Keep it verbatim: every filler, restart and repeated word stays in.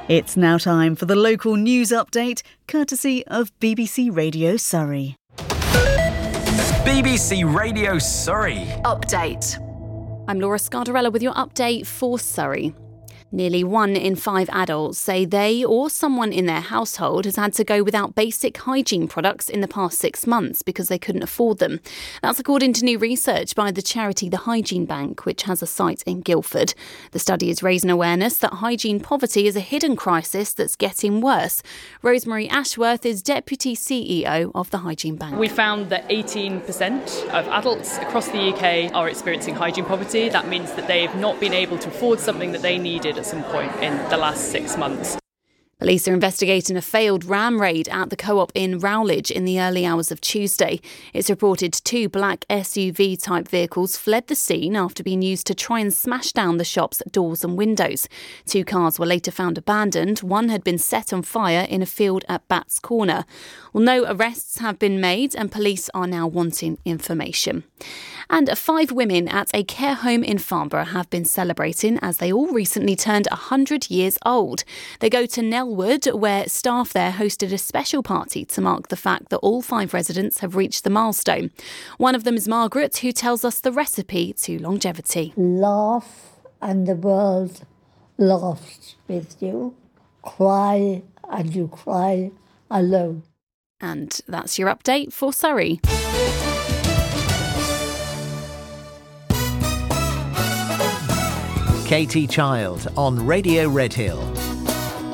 It's now time for the local news update, courtesy of B B C Radio Surrey. B B C Radio Surrey. Update. I'm Laura Scardarella with your update for Surrey. Nearly one in five adults say they or someone in their household has had to go without basic hygiene products in the past six months because they couldn't afford them. That's according to new research by the charity The Hygiene Bank, which has a site in Guildford. The study is raising awareness that hygiene poverty is a hidden crisis that's getting worse. Rosemary Ashworth is Deputy C E O of The Hygiene Bank. We found that eighteen percent of adults across the U K are experiencing hygiene poverty. That means that they've not been able to afford something that they needed at some point in the last six months. Police are investigating a failed ram raid at the Co-op in Rowledge in the early hours of Tuesday. It's reported two black S U V-type vehicles fled the scene after being used to try and smash down the shop's doors and windows. Two cars were later found abandoned. One had been set on fire in a field at Bats Corner. Well, no arrests have been made and police are now wanting information. And five women at a care home in Farnborough have been celebrating as they all recently turned one hundred years old. They go to Nelwood, where staff there hosted a special party to mark the fact that all five residents have reached the milestone. One of them is Margaret, who tells us the recipe to longevity. Laugh and the world laughs with you. Cry and you cry alone. And that's your update for Surrey. Katie Child on Radio Redhill.